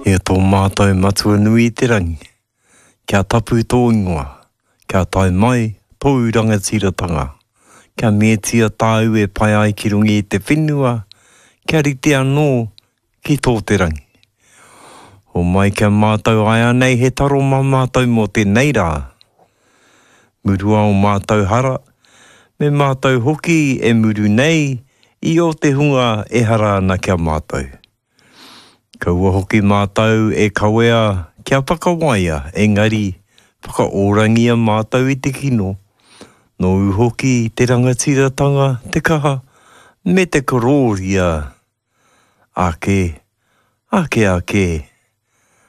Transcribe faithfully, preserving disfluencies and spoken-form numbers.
E tō mātou matua nui te rangi. Kia tapu tō ingoa. Kia tai mai tō rangatiratanga. Kia metia tāu e pai ai ki rungi i te whenua. Kia rite anō ki tō te rangi. O mai kia mātou ai anei he taro mā mātou mō te neira. Murua o mātou hara. Me mātou hoki e muru nei. I o te hunga e hara ana kia mātou. Kaua hoki mātou e kawea kia whakawaia, engari whakaorangia mātou i te kino. Nō hoki te rangatiratanga, te kaha, me te kororia. Ake, ake ake.